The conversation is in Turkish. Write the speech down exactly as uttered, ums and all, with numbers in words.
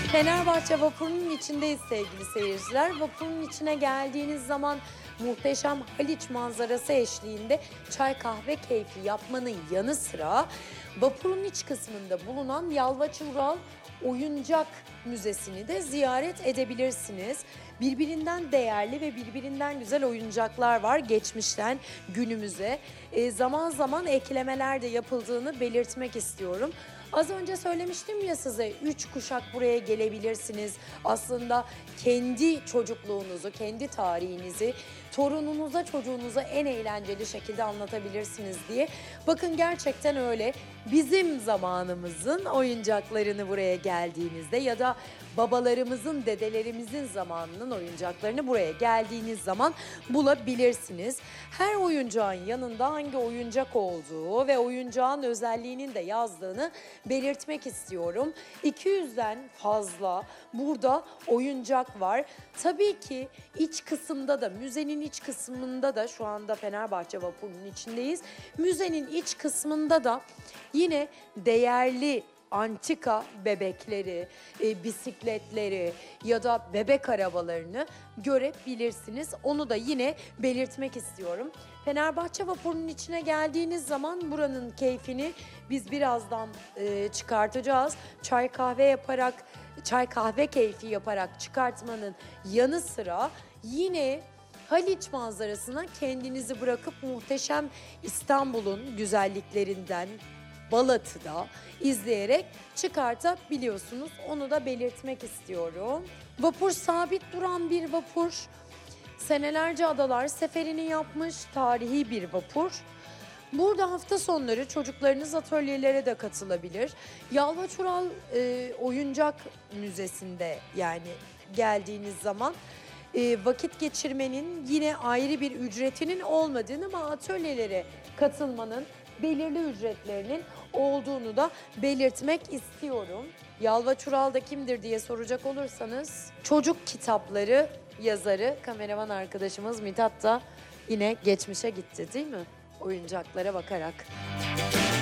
Fenerbahçe vapurunun içindeyiz sevgili seyirciler. Vapurun içine geldiğiniz zaman muhteşem Haliç manzarası eşliğinde çay kahve keyfi yapmanın yanı sıra vapurun iç kısmında bulunan Yalvaç Ural Oyuncak Müzesi'ni de ziyaret edebilirsiniz. Birbirinden değerli ve birbirinden güzel oyuncaklar var geçmişten günümüze. E, zaman zaman eklemeler de yapıldığını belirtmek istiyorum. Az önce söylemiştim ya size, üç kuşak buraya gelebilirsiniz. Aslında kendi çocukluğunuzu, kendi tarihinizi torununuza, çocuğunuza en eğlenceli şekilde anlatabilirsiniz diye. Bakın gerçekten öyle. Bizim zamanımızın oyuncaklarını buraya geldiğinizde ya da babalarımızın, dedelerimizin zamanının oyuncaklarını buraya geldiğiniz zaman bulabilirsiniz. Her oyuncağın yanında hangi oyuncak olduğu ve oyuncağın özelliğinin de yazdığını belirtmek istiyorum. iki yüzden fazla burada oyuncak var. Tabii ki iç kısımda da, müzenin iç kısmında da, şu anda Fenerbahçe Vapuru'nun içindeyiz. Müzenin iç kısmında da yine değerli antika bebekleri, e, bisikletleri ya da bebek arabalarını görebilirsiniz. Onu da yine belirtmek istiyorum. Fenerbahçe Vapuru'nun içine geldiğiniz zaman buranın keyfini biz birazdan e, çıkartacağız. Çay kahve yaparak, çay kahve keyfi yaparak çıkartmanın yanı sıra yine Haliç manzarasına kendinizi bırakıp muhteşem İstanbul'un güzelliklerinden Balat'ı izleyerek çıkartabiliyorsunuz. Onu da belirtmek istiyorum. Vapur sabit duran bir vapur. Senelerce adalar seferini yapmış tarihi bir vapur. Burada hafta sonları çocuklarınız atölyelere de katılabilir. Yalvaç Ural e, Oyuncak Müzesi'nde yani geldiğiniz zaman e, vakit geçirmenin yine ayrı bir ücretinin olmadığını ama atölyelere katılmanın belirli ücretlerinin olduğunu da belirtmek istiyorum. Yalvaç Ural da kimdir diye soracak olursanız çocuk kitapları yazarı kameraman arkadaşımız Mithat da yine geçmişe gitti değil mi? Oyuncaklara bakarak.